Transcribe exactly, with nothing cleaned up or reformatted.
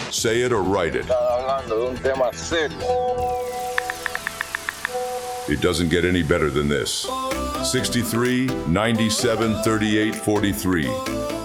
Say it or write it. Están hablando de un tema serio. It doesn't get any better than this. sixty-three, ninety-seven, thirty-eight, forty-three.